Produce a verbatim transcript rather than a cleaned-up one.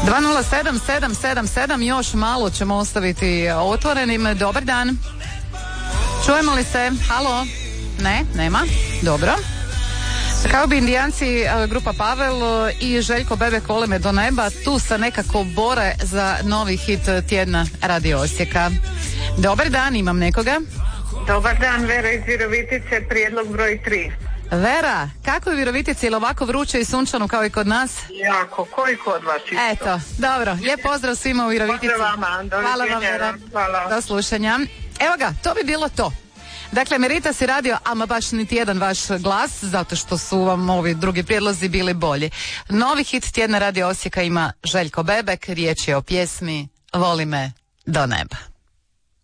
dva nula sedam sedam sedam sedam, još malo ćemo ostaviti otvorenim. Dobar dan. Čujemo li se? Halo? Ne, nema. Dobro. Kao bi Indijanci, grupa Pavel i Željko Bebek Voli me do neba, tu se nekako bore za novi hit tjedna Radio Osijeka. Dobar dan, imam nekoga. Dobar dan, Vera iz Virovitice, prijedlog broj tri. Vera, kako je u Virovitici, ili ovako vruće i sunčano kao i kod nas? Jako, koji kod vas isto. Eto, dobro, lijep pozdrav svima u Virovitici. Pozdrav vama, hvala vam, Vera. Hvala. Do slušanja. Evo ga, to bi bilo to. Dakle, Meritas je radio, ama baš niti jedan vaš glas, zato što su vam ovi drugi prijedlozi bili bolji. Novi hit tjedna Radio Osijeka ima Željko Bebek, riječ je o pjesmi Voli me do neba.